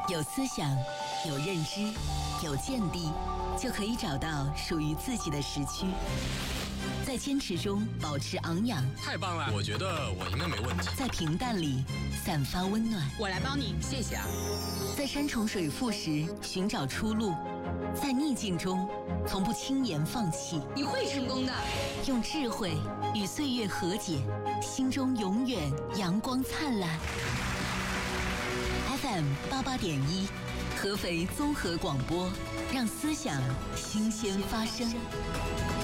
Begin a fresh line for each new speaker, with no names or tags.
有思想，有认知，有见地，就可以找到属于自己的时区。在坚持中保持昂扬，
太棒了！我觉得我应该没问题。
在平淡里散发温暖，
我来帮你，谢谢啊。
在山重水复时寻找出路，在逆境中从不轻言放弃。
你会成功的。
用智慧与岁月和解，心中永远阳光灿烂。FM 88.1，合肥综合广播，让思想新鲜发生。